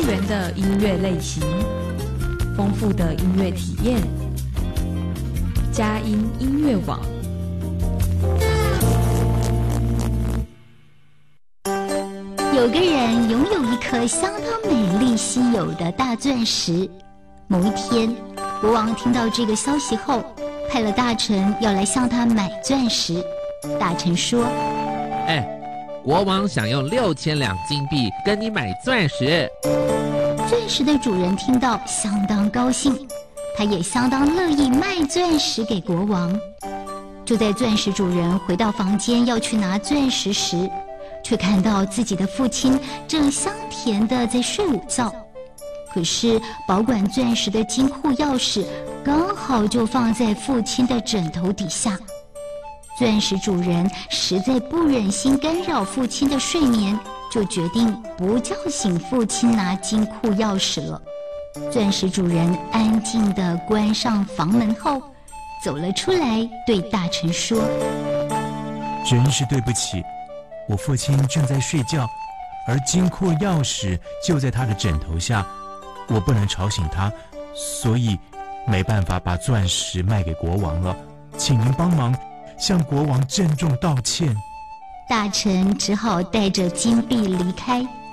元的音乐类型，丰富的音乐体验。佳音音乐网。 有个人拥有一颗相当美丽稀有的大钻石。某一天，国王听到这个消息后，派了大臣要来向他买钻石。大臣说： 国王想用6000两金币跟你买钻石。 钻石的主人听到相当高兴，他也相当乐意卖钻石给国王。就在钻石主人回到房间要去拿钻石时，却看到自己的父亲正香甜地在睡午觉。可是保管钻石的金库钥匙刚好就放在父亲的枕头底下。钻石主人实在不忍心干扰父亲的睡眠，就决定不叫醒父亲拿金库钥匙了。钻石主人安静地关上房门后，走了出来，对大臣说： 真是对不起，我父亲正在睡觉，而金库钥匙就在他的枕头下，我不能吵醒他，所以没办法把钻石卖给国王了，请您帮忙向国王郑重道歉。 大臣只好带着金币离开。